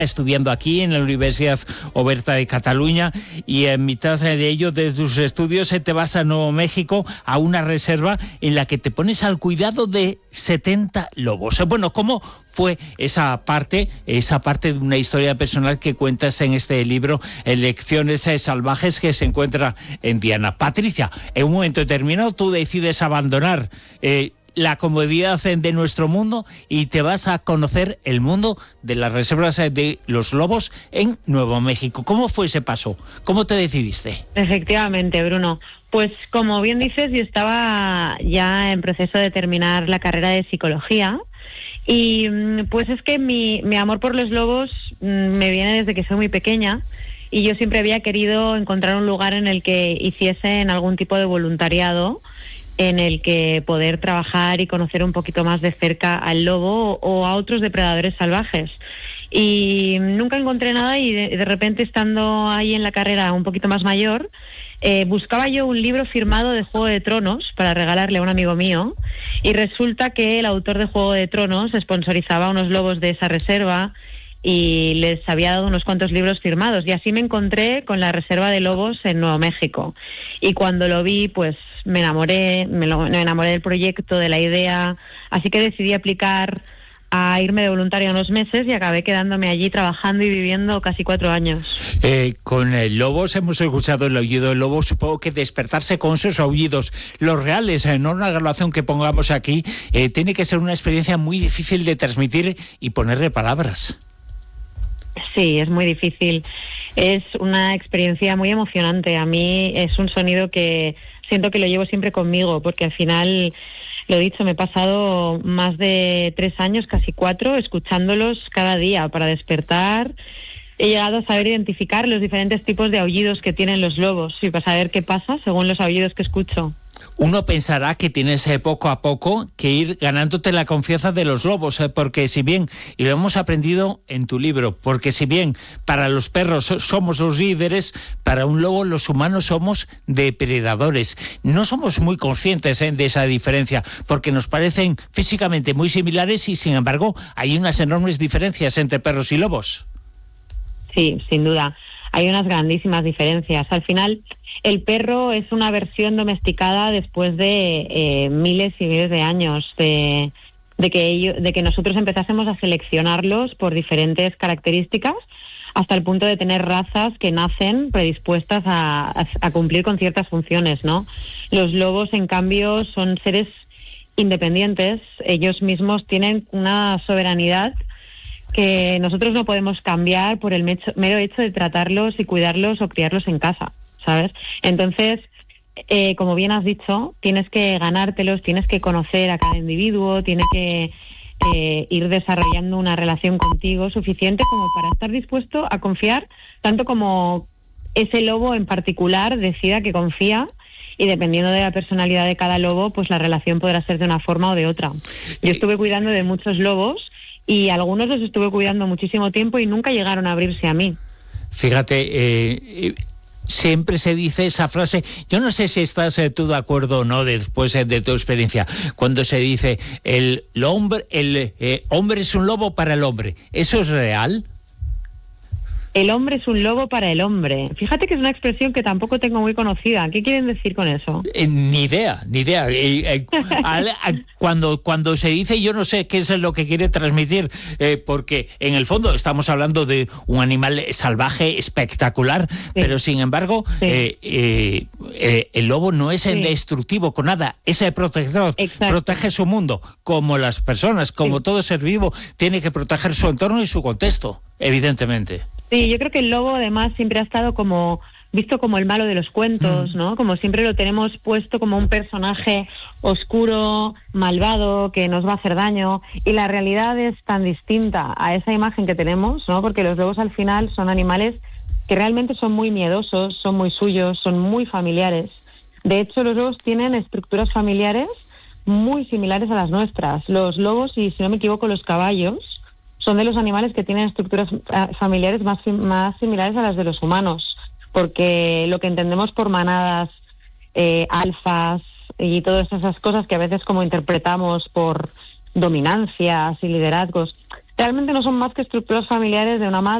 estudiando aquí en la Universidad Oberta de Cataluña, y en mitad de ello, de tus estudios, te vas a Nuevo México, a una reserva en la que te pones al cuidado de 70 lobos. Bueno, ¿cómo fue esa parte de una historia personal que cuentas en este libro, Lecciones salvajes, que se encuentra en Diana? Patricia, en un momento determinado tú decides abandonar la comodidad de nuestro mundo y te vas a conocer el mundo de las reservas de los lobos en Nuevo México. ¿Cómo fue ese paso? ¿Cómo te decidiste? Efectivamente, Bruno. Pues como bien dices, yo estaba ya en proceso de terminar la carrera de psicología y pues es que mi amor por los lobos me viene desde que soy muy pequeña, y yo siempre había querido encontrar un lugar en el que hiciesen algún tipo de voluntariado, en el que poder trabajar y conocer un poquito más de cerca al lobo o a otros depredadores salvajes. Y nunca encontré nada, y de repente, estando ahí en la carrera un poquito más mayor, buscaba yo un libro firmado de Juego de Tronos para regalarle a un amigo mío, y resulta que el autor de Juego de Tronos sponsorizaba unos lobos de esa reserva y les había dado unos cuantos libros firmados, y así me encontré con la reserva de lobos en Nuevo México. Y cuando lo vi, pues me enamoré del proyecto, de la idea, así que decidí aplicar a irme de voluntaria unos meses y acabé quedándome allí trabajando y viviendo casi 4 años. Con lobos hemos escuchado el aullido del lobo. Supongo que despertarse con esos aullidos, los reales, no una grabación que pongamos aquí, tiene que ser una experiencia muy difícil de transmitir y ponerle palabras. Sí, es muy difícil. Es una experiencia muy emocionante. A mí es un sonido que siento que lo llevo siempre conmigo, porque al final, lo dicho, me he pasado más de 3 años, casi 4, escuchándolos cada día para despertar. He llegado a saber identificar los diferentes tipos de aullidos que tienen los lobos y para saber qué pasa según los aullidos que escucho. Uno pensará que tienes poco a poco que ir ganándote la confianza de los lobos, porque si bien, y lo hemos aprendido en tu libro, porque si bien para los perros somos los líderes, para un lobo los humanos somos depredadores. No somos muy conscientes de esa diferencia, porque nos parecen físicamente muy similares y sin embargo hay unas enormes diferencias entre perros y lobos. Sí, sin duda. Hay unas grandísimas diferencias. Al final, el perro es una versión domesticada después de miles y miles de años de que nosotros empezásemos a seleccionarlos por diferentes características, hasta el punto de tener razas que nacen predispuestas a cumplir con ciertas funciones, ¿no? Los lobos, en cambio, son seres independientes. Ellos mismos tienen una soberanidad que nosotros no podemos cambiar por el mero hecho de tratarlos y cuidarlos o criarlos en casa, ¿sabes? Entonces, como bien has dicho, tienes que ganártelos, tienes que conocer a cada individuo, tienes que ir desarrollando una relación contigo suficiente como para estar dispuesto a confiar, tanto como ese lobo en particular decida que confía, y dependiendo de la personalidad de cada lobo, pues la relación podrá ser de una forma o de otra. Yo estuve cuidando de muchos lobos, y algunos los estuve cuidando muchísimo tiempo y nunca llegaron a abrirse a mí. Fíjate, siempre se dice esa frase, yo no sé si estás tú de acuerdo o no después de tu experiencia, cuando se dice el hombre es un lobo para el hombre. ¿Eso es real? El hombre es un lobo para el hombre. Fíjate que es una expresión que tampoco tengo muy conocida. ¿Qué quieren decir con eso? Ni idea. Cuando se dice, yo no sé qué es lo que quiere transmitir, porque en el fondo estamos hablando de un animal salvaje, espectacular, sí, pero sin embargo, sí, el lobo no es destructivo con nada, es el protector. Exacto. Protege su mundo, como las personas, como sí, todo ser vivo, tiene que proteger su entorno y su contexto, evidentemente. Sí, yo creo que el lobo además siempre ha estado visto como el malo de los cuentos, ¿no? Como siempre lo tenemos puesto como un personaje oscuro, malvado, que nos va a hacer daño, y la realidad es tan distinta a esa imagen que tenemos, ¿no? Porque los lobos al final son animales que realmente son muy miedosos, son muy suyos, son muy familiares. De hecho, los lobos tienen estructuras familiares muy similares a las nuestras. Los lobos, y si no me equivoco, los caballos, son de los animales que tienen estructuras familiares más similares a las de los humanos, porque lo que entendemos por manadas, alfas y todas esas cosas que a veces como interpretamos por dominancias y liderazgos, realmente no son más que estructuras familiares de una madre